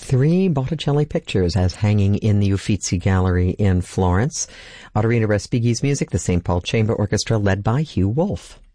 3 Botticelli pictures as hanging in the Uffizi Gallery in Florence. Ottorino Respighi's music, the St. Paul Chamber Orchestra, led by Hugh Wolf.